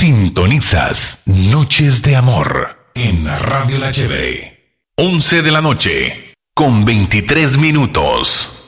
Sintonizas Noches de Amor en Radio La Chévere. 11 de la noche con 23 minutos.